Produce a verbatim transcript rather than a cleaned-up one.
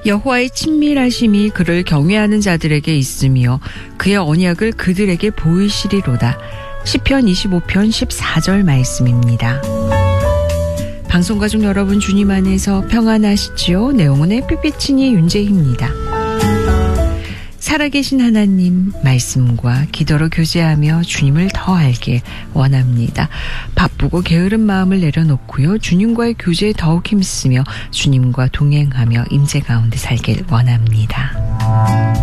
여호와의 친밀하심이 그를 경외하는 자들에게 있으며 그의 언약을 그들에게 보이시리로다. 시편 이십오 편 십사 절 말씀입니다. 방송가족 여러분, 주님 안에서 평안하시지요? 내용은 햇빛비치니 윤재희입니다. 살아계신 하나님 말씀과 기도로 교제하며 주님을 더 알길 원합니다. 바쁘고 게으른 마음을 내려놓고요, 주님과의 교제에 더욱 힘쓰며 주님과 동행하며 임재 가운데 살길 원합니다.